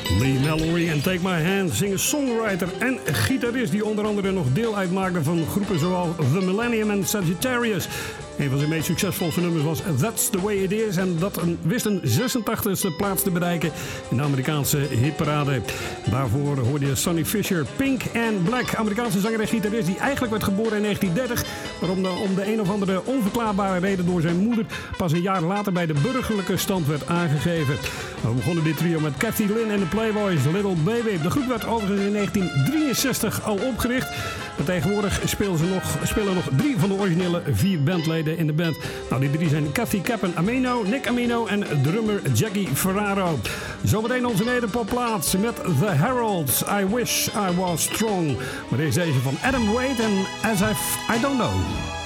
Lee Mallory en Take My Hand, singer-songwriter en gitarist die onder andere nog deel uitmaakte van groepen zoals The Millennium en Sagittarius. Een van zijn meest succesvolste nummers was That's the Way It Is en dat wist een 86e plaats te bereiken in de Amerikaanse hitparade. Daarvoor hoorde je Sonny Fisher, Pink and Black, Amerikaanse zanger en gitarist die eigenlijk werd geboren in 1930, maar om de een of andere onverklaarbare reden door zijn moeder pas een jaar later bij de burgerlijke stand werd aangegeven. We begonnen dit trio met Kathy Lynn en de Playboys, Little Baby. De groep werd overigens in 1963 al opgericht. Maar tegenwoordig spelen nog 3 van de originele 4 bandleden in de band. Nou, die 3 zijn Kathy Cappen Amino, Nick Amino en drummer Jackie Ferraro. Zometeen onze nederpopplaats met The Heralds, I Wish I Was Strong. Maar deze van Adam Wade en As If I Don't Know.